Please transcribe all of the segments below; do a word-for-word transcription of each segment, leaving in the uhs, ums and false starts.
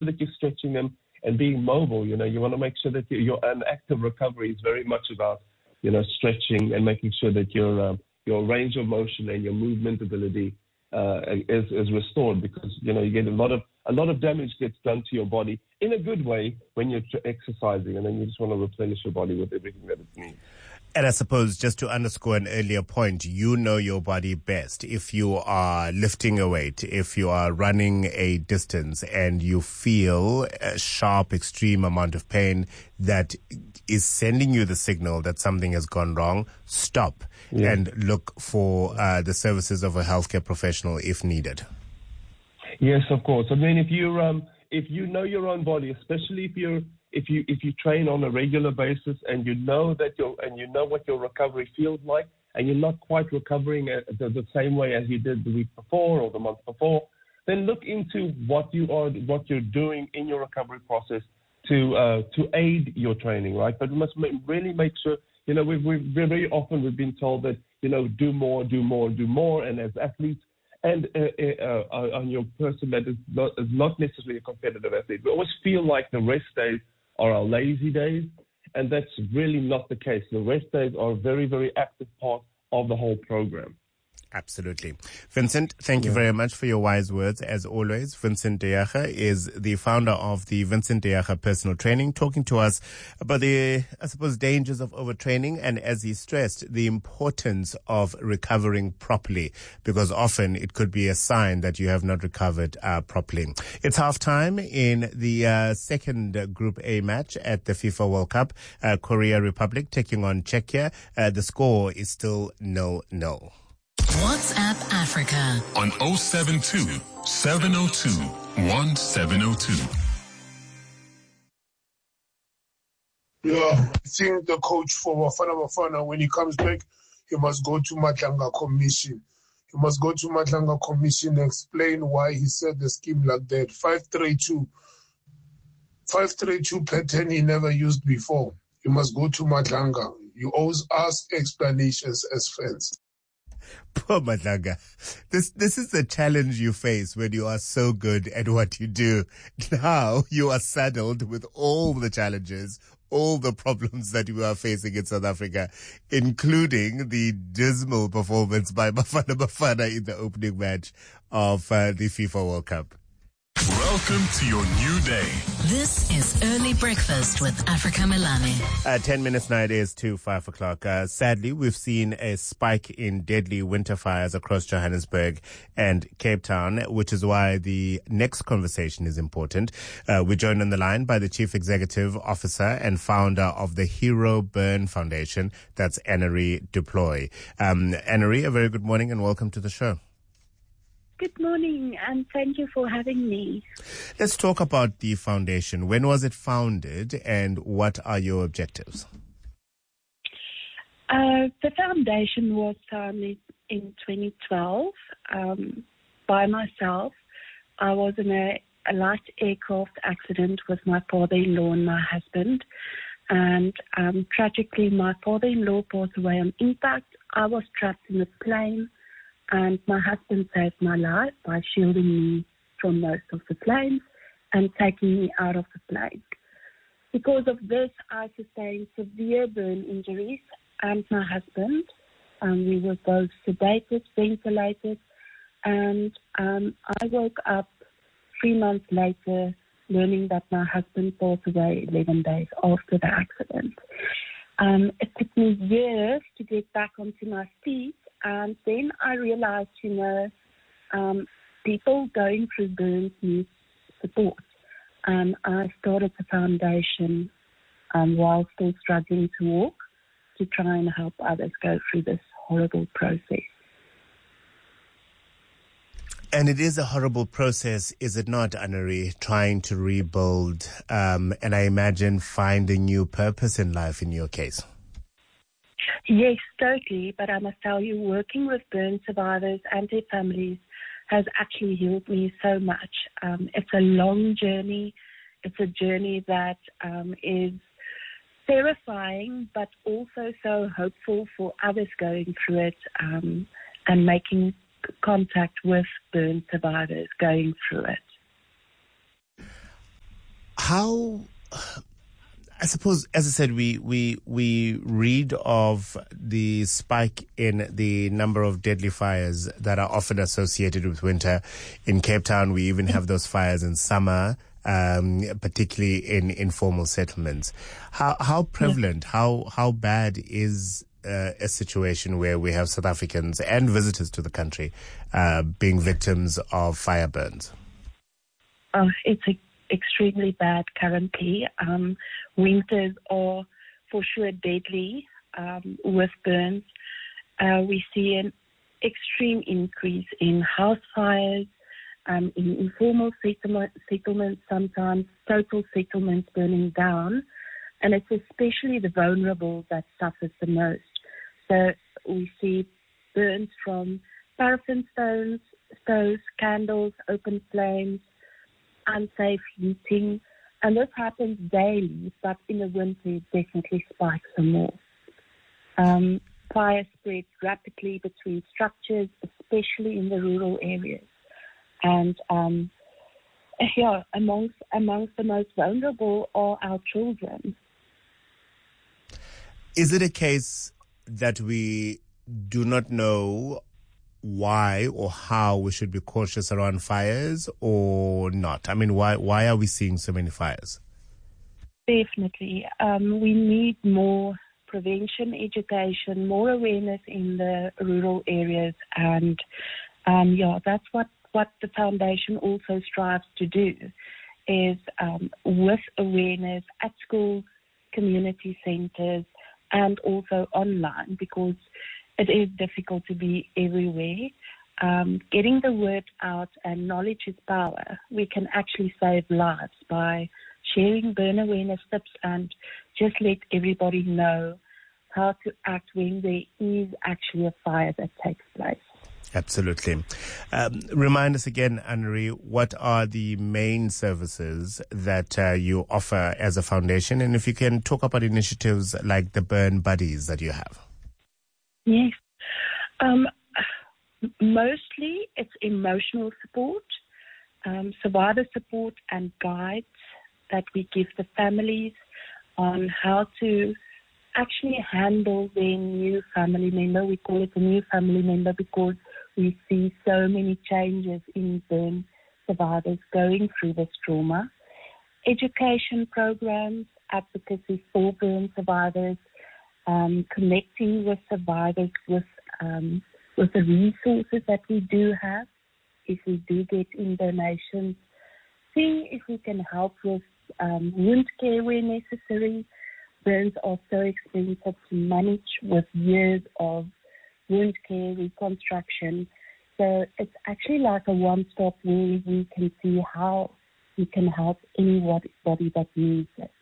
that you're stretching them and being mobile. You know, you want to make sure that your an active recovery is very much about, you know, stretching and making sure that your uh, your range of motion and your movement ability uh, is is restored, because you know you get a lot of a lot of damage gets done to your body in a good way when you're exercising, and then you just want to replenish your body with everything that it needs. And I suppose, just to underscore an earlier point, you know your body best. If you are lifting a weight, if you are running a distance and you feel a sharp, extreme amount of pain that is sending you the signal that something has gone wrong, stop yeah. and look for uh, the services of a healthcare professional if needed. Yes, of course. I mean, if you um, if you know your own body, especially if you're If you if you train on a regular basis and you know that your and you know what your recovery feels like, and you're not quite recovering the, the same way as you did the week before or the month before, then look into what you are what you're doing in your recovery process to uh, to aid your training, right? But we must really make sure. You know, we've, we've very often we've been told that, you know, do more, do more, do more, and as athletes. And uh, uh, uh, on your person that is not, is not necessarily a competitive athlete, we always feel like the rest days are our lazy days, and that's really not the case. The rest days are a very, very active part of the whole program. Absolutely. Vincent, thank yeah. you very much for your wise words, as always. Vincent De Jager is the founder of the Vincent De Jager Personal Training, talking to us about the, I suppose, dangers of overtraining, and, as he stressed, the importance of recovering properly, because often it could be a sign that you have not recovered uh, properly. It's halftime in the uh, second Group A match at the FIFA World Cup. Uh, Korea Republic taking on Czechia. Uh, the score is still nil nil. WhatsApp Africa on oh seven two, seven oh two, one seven oh two. Yeah, I think the coach for Bafana Bafana, when he comes back, he must go to Matlanga Commission. He must go to Matlanga Commission and explain why he set the scheme like that. five three two. five three two pattern he never used before. You must go to Matlanga. You always ask explanations as fans. Poor Matlanga. This this is the challenge you face when you are so good at what you do. Now you are saddled with all the challenges, all the problems that you are facing in South Africa, including the dismal performance by Bafana Bafana in the opening match of uh, the FIFA World Cup. Welcome to your new day. This is Early Breakfast with Africa Melane. Uh, ten minutes now, it is to five o'clock. Uh, sadly, we've seen a spike in deadly winter fires across Johannesburg and Cape Town, which is why the next conversation is important. Uh, we're joined on the line by the Chief Executive Officer and founder of the Hero Burn Foundation. That's Annery Deploy. Um, Annery, a very good morning and welcome to the show. Good morning, and thank you for having me. Let's talk about the foundation. When was it founded, and what are your objectives? Uh, the foundation was founded in twenty twelve um, by myself. I was in a, a light aircraft accident with my father-in-law and my husband, and um, tragically, my father-in-law passed away on impact. I was trapped in the plane. And my husband saved my life by shielding me from most of the planes and taking me out of the plane. Because of this, I sustained severe burn injuries, and my husband. Um, we were both sedated, ventilated, and um, I woke up three months later learning that my husband passed away eleven days after the accident. Um, it took me years to get back onto my feet. And then I realized, you know, um, people going through burns need support. And I started the foundation um, while still struggling to walk to try and help others go through this horrible process. And it is a horrible process, is it not, Annery, trying to rebuild um, and I imagine find a new purpose in life in your case? Yes, totally. But I must tell you, working with burn survivors and their families has actually healed me so much. Um, it's a long journey. It's a journey that um, is terrifying, but also so hopeful for others going through it um, and making contact with burn survivors going through it. how, I suppose, as I said, we, we, we read of the spike in the number of deadly fires that are often associated with winter. In Cape Town, we even have those fires in summer, um, particularly in informal settlements. How, how prevalent, yeah. how, how bad is uh, a situation where we have South Africans and visitors to the country uh, being victims of fire burns? Oh, it's a extremely bad currently. Um, winters are for sure deadly um, with burns. Uh, we see an extreme increase in house fires, um, in informal settlement, settlements, sometimes total settlements burning down, and it's especially the vulnerable that suffers the most. So we see burns from paraffin stones, stoves, candles, open flames, unsafe heating, and this happens daily, but in the winter it definitely spikes some more. Um, fire spreads rapidly between structures, especially in the rural areas. And um, yeah, amongst, amongst the most vulnerable are our children. Is it a case that we do not know why or how we should be cautious around fires or not? I mean, why why are we seeing so many fires? Definitely. Um, we need more prevention education, more awareness in the rural areas. And um, yeah, that's what, what the foundation also strives to do, is um, with awareness at schools, community centres, and also online, because it is difficult to be everywhere. Um, getting the word out, and knowledge is power. We can actually save lives by sharing burn awareness tips and just let everybody know how to act when there is actually a fire that takes place. Absolutely. Um, remind us again, Anne-Marie, what are the main services that uh, you offer as a foundation? And if you can talk about initiatives like the Burn Buddies that you have. Yes. Um, mostly it's emotional support, um, survivor support and guides that we give the families on how to actually handle their new family member. We call it a new family member because we see so many changes in burn survivors going through this trauma. Education programs, advocacy for burn survivors, Um, connecting with survivors with um, with the resources that we do have, if we do get in donations, seeing if we can help with um, wound care where necessary. Burns are so expensive to manage with years of wound care, reconstruction. So it's actually like a one-stop where we can see how we can help anybody that needs it.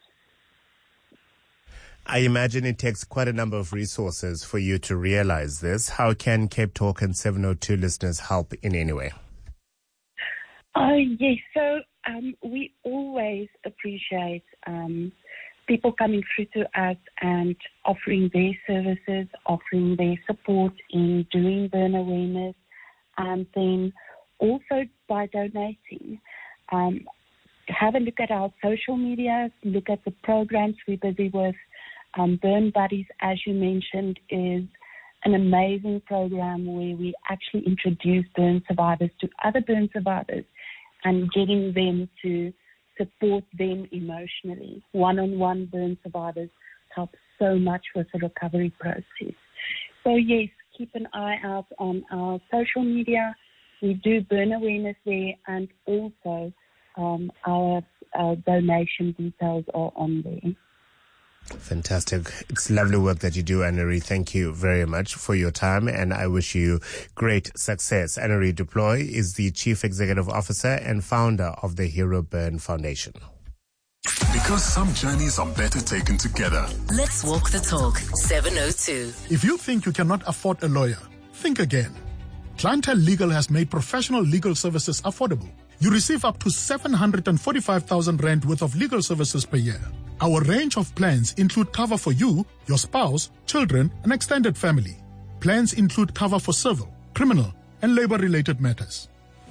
I imagine it takes quite a number of resources for you to realize this. How can Cape Talk and seven oh two listeners help in any way? Uh, yes, so um, we always appreciate um, people coming through to us and offering their services, offering their support in doing burn awareness, and then also by donating. Um, have a look at our social media, look at the programs we're busy with. Um, Burn Buddies, as you mentioned, is an amazing program where we actually introduce burn survivors to other burn survivors and getting them to support them emotionally. One-on-one burn survivors help so much with the recovery process. So, yes, keep an eye out on our social media. We do burn awareness there, and also um, our uh, donation details are on there. Fantastic. It's lovely work that you do, Anne-Marie. Thank you very much for your time, and I wish you great success. Anne-Marie du Plooy is the Chief Executive Officer and founder of the Hero Burn Foundation. Because some journeys are better taken together. Let's walk the talk. seven oh two. If you think you cannot afford a lawyer, think again. Clientele Legal has made professional legal services affordable. You receive up to seven hundred forty-five thousand rand worth of legal services per year. Our range of plans include cover for you, your spouse, children, and extended family. Plans include cover for civil, criminal, and labor-related matters.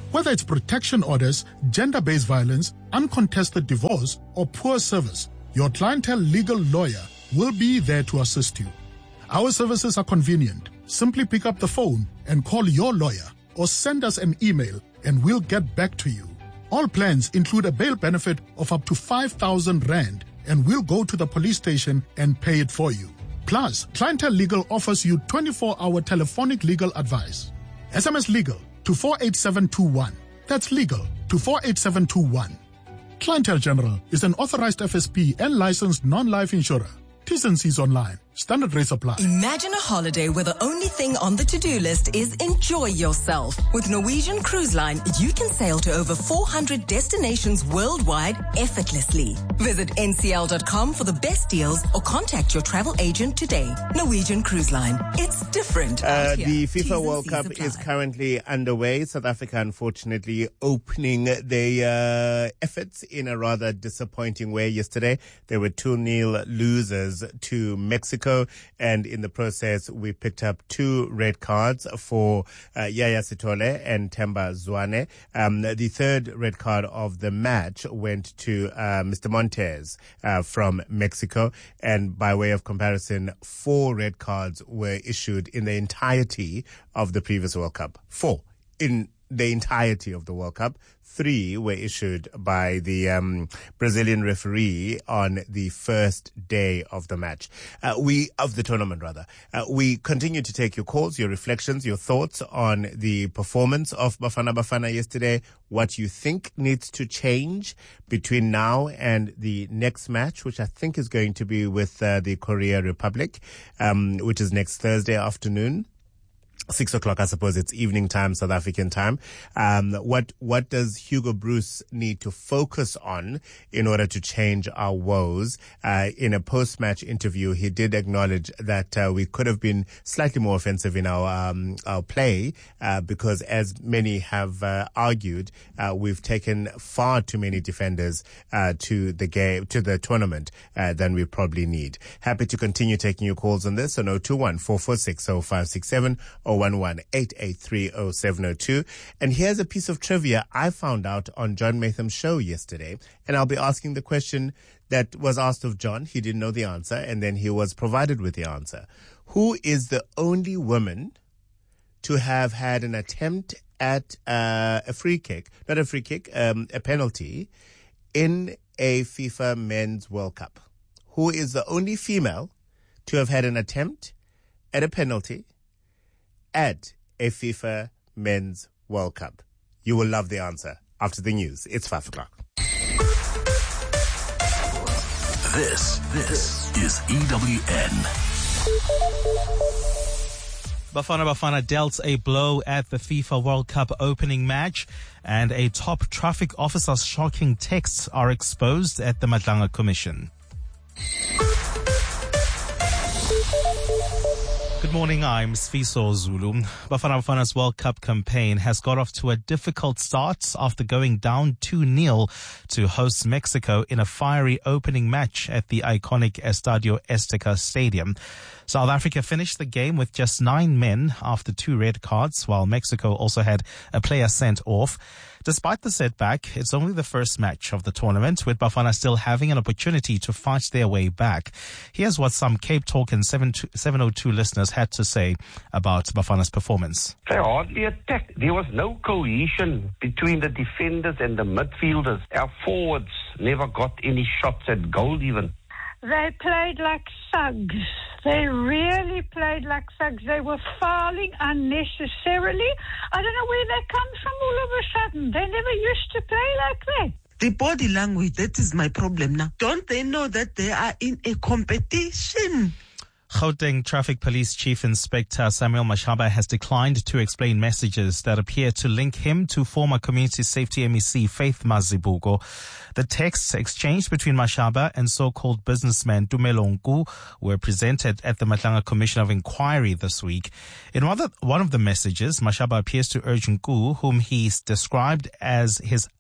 Whether it's protection orders, gender-based violence, uncontested divorce, or poor service, your Clientele legal lawyer will be there to assist you. Our services are convenient. Simply pick up the phone and call your lawyer or send us an email and we'll get back to you. All plans include a bail benefit of up to five thousand rand and we'll go to the police station and pay it for you. Plus, Clientele Legal offers you twenty-four hour telephonic legal advice. S M S legal to four eight seven two one. That's legal to four eight seven two one. Clientele General is an authorized F S P and licensed non-life insurer. T's and C's online. Standard rates apply. Imagine a holiday where the only thing on the to-do list is enjoy yourself. With Norwegian Cruise Line, you can sail to over four hundred destinations worldwide effortlessly. Visit N C L dot com for the best deals or contact your travel agent today. Norwegian Cruise Line. It's different. Uh, the FIFA World Cup apply. is currently underway. South Africa, unfortunately, opening their uh, efforts in a rather disappointing way yesterday. They were two nil losers to Mexico. And in the process, we picked up two red cards for uh, Yaya Sithole and Themba Zwane. Um, the third red card of the match went to uh, Mister Montes uh, from Mexico. And by way of comparison, four red cards were issued in the entirety of the previous World Cup. Four in the entirety of the World Cup. Three were issued by the um, Brazilian referee on the first day of the match. Uh, we, of the tournament rather. Uh, we continue to take your calls, your reflections, your thoughts on the performance of Bafana Bafana yesterday, what you think needs to change between now and the next match, which I think is going to be with uh, the Korea Republic, um, which is next Thursday afternoon. Six o'clock, I suppose it's evening time, South African time. Um, what, what does Hugo Bruce need to focus on in order to change our woes? Uh, in a post-match interview, he did acknowledge that, uh, we could have been slightly more offensive in our, um, our play, uh, because as many have, uh, argued, uh, we've taken far too many defenders, uh, to the game, to the tournament, uh, than we probably need. Happy to continue taking your calls on this on zero two one, four four six, zero five six seven or one one eight eight three zero seven zero two. And here's a piece of trivia I found out on John Maytham's show yesterday. And I'll be asking the question that was asked of John. He didn't know the answer. And then he was provided with the answer. Who is the only woman to have had an attempt at uh, a free kick, not a free kick, um, a penalty in a FIFA Men's World Cup? Who is the only female to have had an attempt at a penalty at a FIFA Men's World Cup? You will love the answer after the news. It's five o'clock. This, this is E W N. Bafana Bafana dealt a blow at the FIFA World Cup opening match, and a top traffic officer's shocking texts are exposed at the Madlanga Commission. Good morning, I'm Sfiso Zulu. Bafana Bafana's World Cup campaign has got off to a difficult start after going down two nil to host Mexico in a fiery opening match at the iconic Estadio Azteca Stadium. South Africa finished the game with just nine men after two red cards, while Mexico also had a player sent off. Despite the setback, it's only the first match of the tournament, with Bafana still having an opportunity to fight their way back. Here's what some Cape Talk and seven oh two listeners had to say about Bafana's performance. They hardly attacked. There was no cohesion between the defenders and the midfielders. Our forwards never got any shots at goal even. They played like thugs. They really played like thugs. They were fouling unnecessarily. I don't know where they come from all of a sudden. They never used to play like that. The body language, that is my problem now. Don't they know that they are in a competition? Gauteng Traffic Police Chief Inspector Samuel Mashaba has declined to explain messages that appear to link him to former Community Safety M E C Faith Mazibuko. The texts exchanged between Mashaba and so-called businessman Tumelo Nku were presented at the Madlanga Commission of Inquiry this week. In one of the, one of the messages, Mashaba appears to urge Nku, whom he's described as his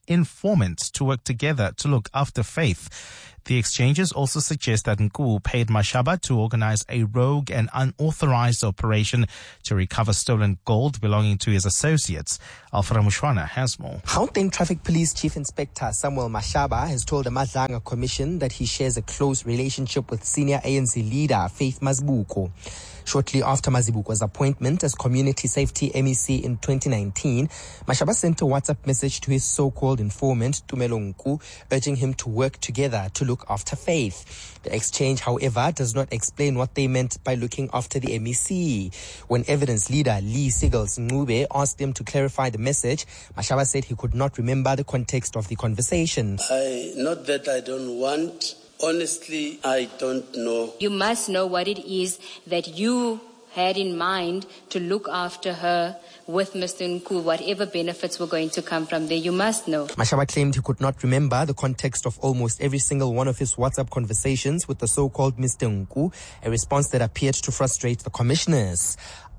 informant to work together to look after Faith. The exchanges also suggest that Nku paid Mashaba to organize a rogue and unauthorized operation to recover stolen gold belonging to his associates. Alfred Mushwana has more. Gauteng Traffic Police Chief Inspector Samuel Mashaba has told the Madlanga Commission that he shares a close relationship with senior A N C leader Faith Mazibuko. Shortly after Mazibuko's appointment as Community Safety M E C in twenty nineteen, Mashaba sent a WhatsApp message to his so-called informant, Tumelo Nku, urging him to work together to look after Faith. The exchange, however, does not explain what they meant by looking after the M E C. When evidence leader Lee Sigels Ngube asked him to clarify the message, Mashaba said he could not remember the context of the conversation. I, not that I don't want... Honestly, I don't know. You must know what it is that you had in mind to look after her with Mister Nku, whatever benefits were going to come from there. You must know. Mashaba claimed he could not remember the context of almost every single one of his WhatsApp conversations with the so-called Mister Nku, a response that appeared to frustrate the commissioners.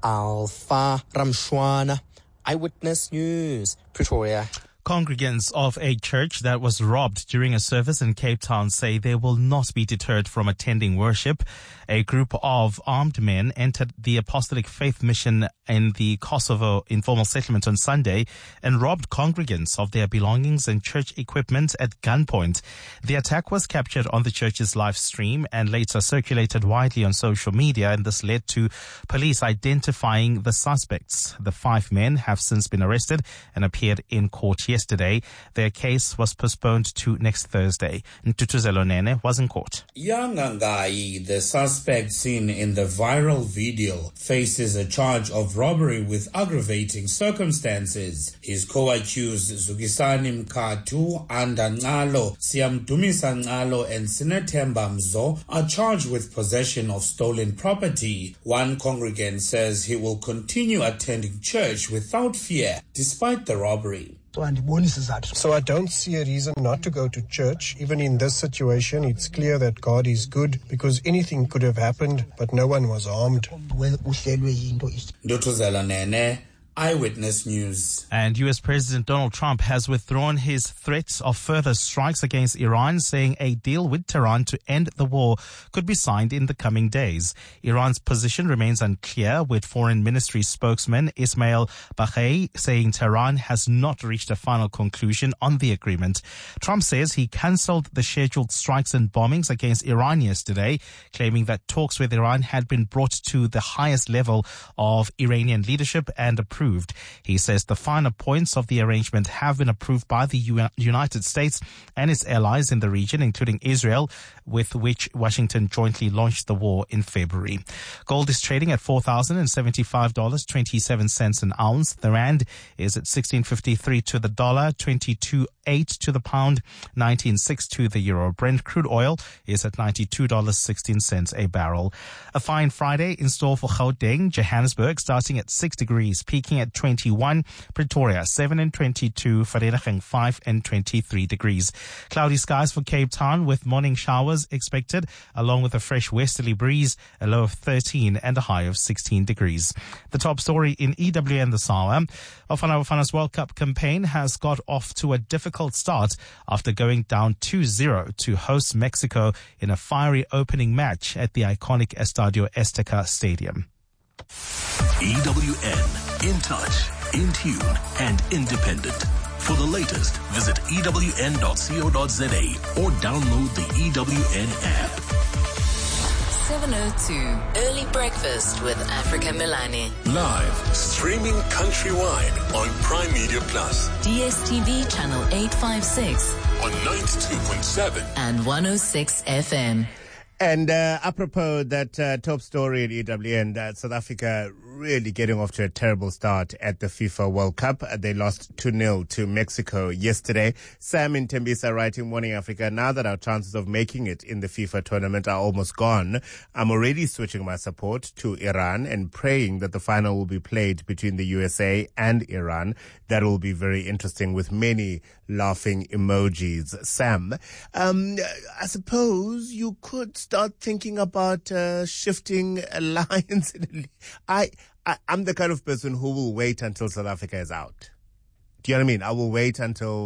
Alpha Ramshwana, Eyewitness News, Pretoria. Congregants of a church that was robbed during a service in Cape Town say they will not be deterred from attending worship. A group of armed men entered the Apostolic Faith Mission in the Kosovo informal settlement on Sunday and robbed congregants of their belongings and church equipment at gunpoint. The attack was captured on the church's live stream and later circulated widely on social media, and this led to police identifying the suspects. The five men have since been arrested and appeared in court yesterday. Their case was postponed to next Thursday. Ntutuzelo Nene was in court. Yangangai, the suspect seen in the viral video, faces a charge of robbery with aggravating circumstances. His co-accused Zukisani Mkatu, Anda Ngalo, Siamdumisa Ngalo and Sinetemba Mzo are charged with possession of stolen property. One congregant says he will continue attending church without fear despite the robbery. So I don't see a reason not to go to church. Even in this situation, it's clear that God is good because anything could have happened, but no one was harmed. Ndutuzela Nene, Eyewitness News. And U S President Donald Trump has withdrawn his threats of further strikes against Iran, saying a deal with Tehran to end the war could be signed in the coming days. Iran's position remains unclear, with Foreign Ministry spokesman Ismail Baghei saying Tehran has not reached a final conclusion on the agreement. Trump says he cancelled the scheduled strikes and bombings against Iran yesterday, claiming that talks with Iran had been brought to the highest level of Iranian leadership and approved. He says the finer points of the arrangement have been approved by the U- United States and its allies in the region, including Israel, with which Washington jointly launched the war in February. Gold is trading at four thousand seventy-five dollars and twenty-seven cents an ounce. The rand is at sixteen fifty-three to the dollar, twenty-two eight to the pound, nineteen six to the euro. Brent crude oil is at ninety-two dollars and sixteen cents a barrel. A fine Friday in store for Gauteng, Johannesburg, starting at six degrees, peaking at twenty-one, Pretoria seven and twenty-two, Vereeniging five and twenty-three degrees. Cloudy skies for Cape Town with morning showers expected, along with a fresh westerly breeze, a low of thirteen and a high of sixteen degrees. The top story in E W N this hour: Bafana Bafana's World Cup campaign has got off to a difficult start after going down two zero to host Mexico in a fiery opening match at the iconic Estadio Azteca Stadium. E W N, in touch, in tune, and independent. For the latest, visit E W N dot co dot za or download the E W N app. seven oh two, Early Breakfast with Africa Milani. Live, streaming countrywide on Prime Media Plus. D S T V channel eight fifty-six. On ninety-two point seven. And one oh six F M. And uh, apropos that uh, top story in E W N, uh, South Africa really getting off to a terrible start at the FIFA World Cup. Uh, they lost two nil to Mexico yesterday. Sam in Tembisa writing, Morning Africa, now that our chances of making it in the FIFA tournament are almost gone, I'm already switching my support to Iran and praying that the final will be played between the U S A and Iran. That will be very interesting, with many laughing emojis. Sam, um, I suppose you could start thinking about uh, shifting alliance. I, I, I'm the kind of person who will wait until South Africa is out. Do you know what I mean? I will wait until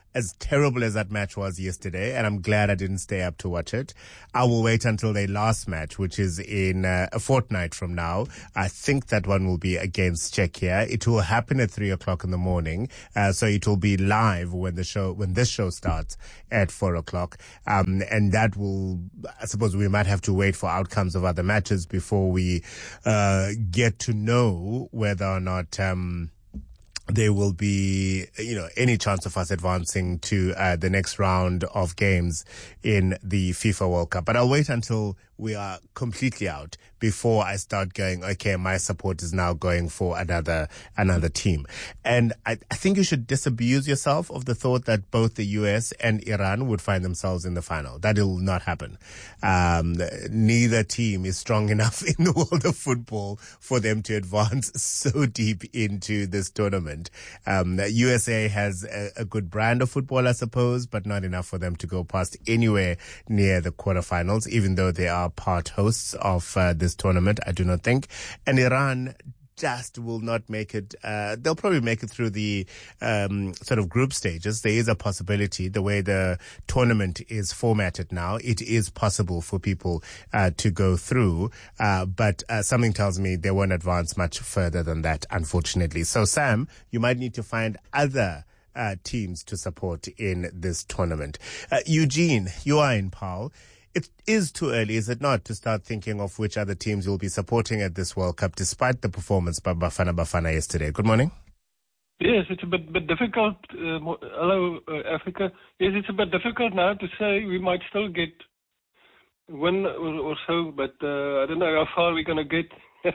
as terrible as that match was yesterday, and I'm glad I didn't stay up to watch it, I will wait until their last match, which is in uh, a fortnight from now. I think that one will be against Czechia. It will happen at three o'clock in the morning, uh, so it will be live when the show, when this show starts at four o'clock. Um, and that will, I suppose we might have to wait for outcomes of other matches before we uh, get to know whether or not um, there will be, you know, any chance of us advancing to uh, the next round of games in the FIFA World Cup. But I'll wait until we are completely out before I start going, okay, my support is now going for another another team. And I, I think you should disabuse yourself of the thought that both the U S and Iran would find themselves in the final. That will not happen. Um, neither team is strong enough in the world of football for them to advance so deep into this tournament. Um, U S A has a, a good brand of football, I suppose, but not enough for them to go past anywhere near the quarterfinals, even though they are part hosts of uh, this tournament, I do not think. And Iran just will not make it. Uh, they'll probably make it through the um, sort of group stages. There is a possibility, the way the tournament is formatted now, it is possible for people uh, to go through. Uh, but uh, something tells me they won't advance much further than that, unfortunately. So, Sam, you might need to find other uh, teams to support in this tournament. Uh, Eugene, you are in Paarl. It is too early, is it not, to start thinking of which other teams you'll be supporting at this World Cup, despite the performance by Bafana Bafana yesterday? Good morning. Yes, it's a bit, bit difficult. Uh, hello, uh, Africa. Yes, it's a bit difficult now to say. We might still get one or, or so, but uh, I don't know how far we're going to get.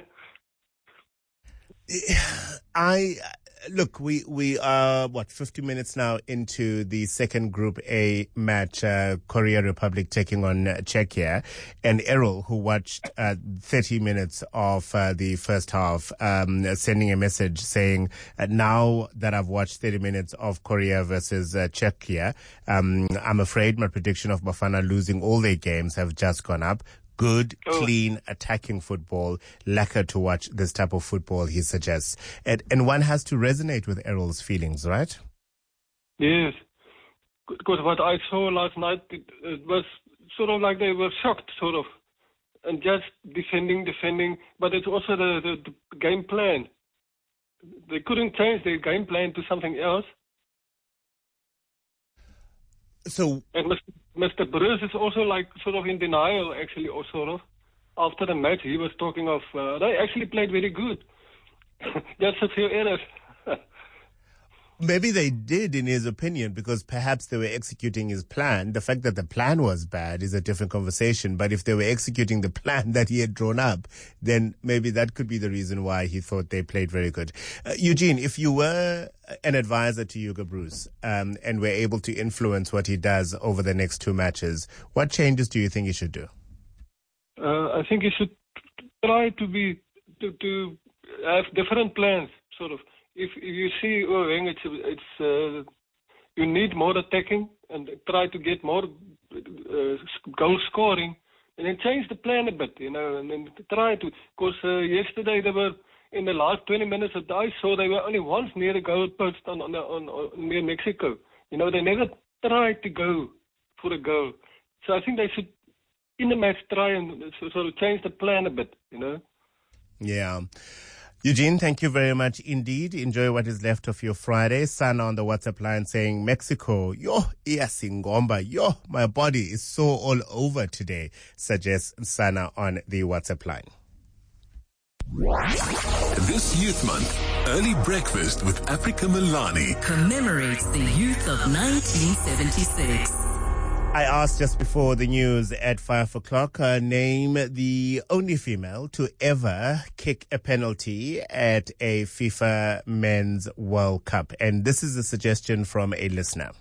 I... Look, we, we are, what, fifty minutes now into the second Group A match, uh, Korea Republic taking on uh, Czechia. And Errol, who watched uh, thirty minutes of uh, the first half, um, sending a message saying, uh, now that I've watched thirty minutes of Korea versus uh, Czechia, um, I'm afraid my prediction of Bafana losing all their games have just gone up. Good, clean, attacking football. Lacquer to watch this type of football, he suggests. And, and one has to resonate with Errol's feelings, right? Yes. Because what I saw last night, it, it was sort of like they were shocked, sort of. And just defending, defending. But it's also the, the, the game plan. They couldn't change their game plan to something else. So, and Mister Mister Bruce is also like sort of in denial, actually, or sort of. After the match, he was talking of uh, they actually played very good. Just a few errors. Maybe they did, in his opinion, because perhaps they were executing his plan. The fact that the plan was bad is a different conversation. But if they were executing the plan that he had drawn up, then maybe that could be the reason why he thought they played very good. Uh, Eugene, if you were an advisor to Hugo Broos um, and were able to influence what he does over the next two matches, what changes do you think he should do? Uh, I think he should try to be to, to have different plans, sort of. If, if you see, oh, it's, it's uh, you need more attacking and try to get more uh, goal scoring, and then change the plan a bit, you know, and then try to. Because uh, yesterday they were in the last twenty minutes that I saw they were only once near the goal post on, on, on, on near Mexico. You know, they never tried to go for a goal. So I think they should in the match try and sort of change the plan a bit, you know. Yeah. Eugene, thank you very much indeed. Enjoy what is left of your Friday. Sana on the WhatsApp line saying, Mexico, yo, Iyasingomba, yo, my body is so all over today, suggests Sana on the WhatsApp line. This Youth Month, Early Breakfast with Africa Milani commemorates the youth of nineteen seventy-six. I asked just before the news at five o'clock, uh, name the only female to ever kick a penalty at a FIFA Men's World Cup. And this is a suggestion from a listener.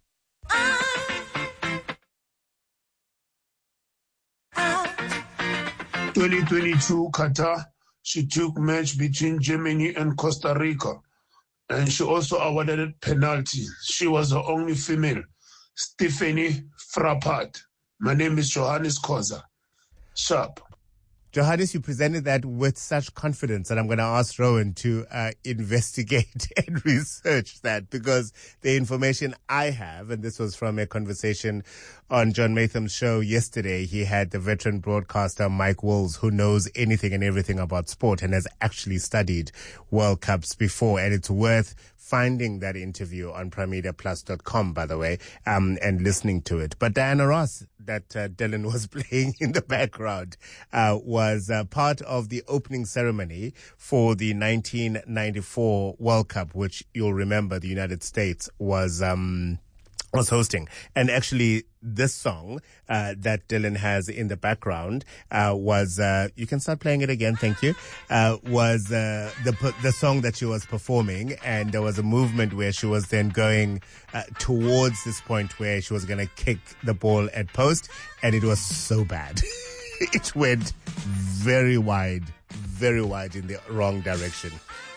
twenty twenty-two Qatar, she took match between Germany and Costa Rica. And she also awarded a penalty. She was the only female. Stephanie Frappart. My name is Johannes Koza. Sharp. Johannes, you presented that with such confidence that I'm going to ask Rowan to uh, investigate and research that, because the information I have, and this was from a conversation on John Maytham's show yesterday, he had the veteran broadcaster Mike Wills, who knows anything and everything about sport and has actually studied World Cups before, and it's worth finding that interview on primedia plus dot com, by the way, um, and listening to it. But Diana Ross, that uh, Dylan was playing in the background, uh, was uh, part of the opening ceremony for the nineteen ninety-four World Cup, which you'll remember the United States was um, was hosting. And actually, this song uh, that Dylan has in the background uh, was, uh, you can start playing it again, thank you, uh, was uh, the the song that she was performing, and there was a movement where she was then going uh, towards this point where she was going to kick the ball at post, and it was so bad. It went very wide, very wide in the wrong direction.